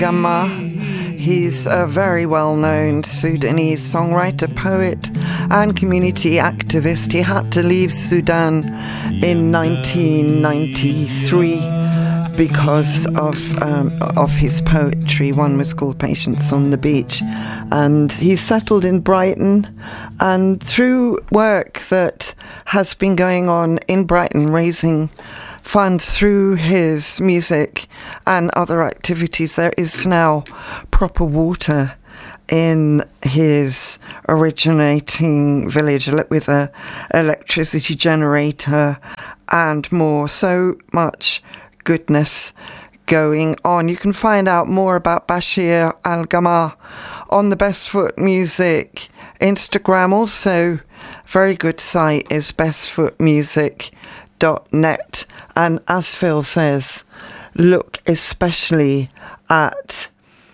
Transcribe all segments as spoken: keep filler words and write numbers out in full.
Gamma. He's a very well-known Sudanese songwriter, poet, and community activist. He had to leave Sudan in nineteen ninety-three because of um, of his poetry. One was called Patience on the Beach, and he settled in Brighton, and through work that has been going on in Brighton, raising funds through his music and other activities, there is now proper water in his originating village with a electricity generator and more. So much goodness going on. You can find out more about Bashir Al Gamma on the Best Foot Music Instagram. Also, very good site is best foot music dot net. And as Phil says, look especially at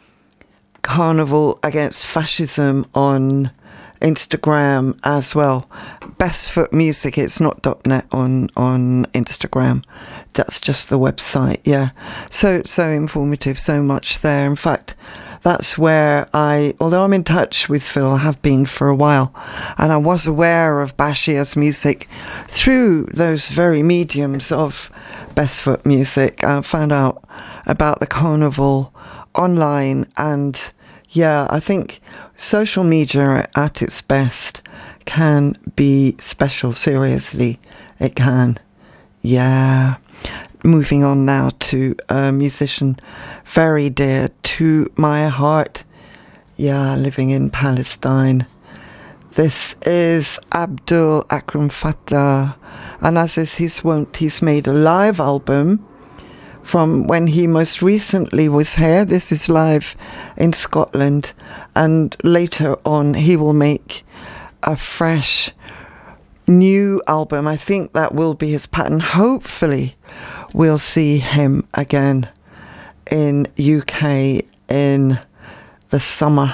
Carnival Against Fascism on Instagram as well. Best Foot Music, it's not .net on on Instagram. That's just the website. Yeah, so so informative, so much there. In fact, that's where I, although I'm in touch with Phil, I have been for a while, and I was aware of Bashir's music through those very mediums of Best Foot Music. I found out about the carnival online, and yeah, I think social media at its best can be special. Seriously, it can. Yeah. Moving on now to a musician very dear to my heart. Yeah, living in Palestine. This is Abdul Akram Fattah, and as is his wont, he's made a live album from when he most recently was here. This is live in Scotland, and later on he will make a fresh new album. I think that will be his pattern. Hopefully we'll see him again in U K in the summer.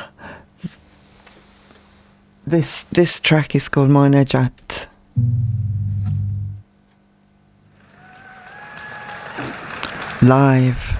This this track is called Moinejat. Live.